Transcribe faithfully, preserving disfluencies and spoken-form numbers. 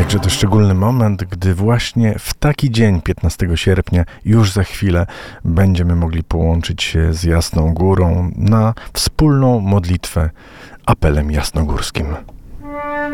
Jakże to szczególny moment, gdy właśnie w taki dzień, piętnastego sierpnia, już za chwilę będziemy mogli połączyć się z Jasną Górą na wspólną modlitwę apelem jasnogórskim.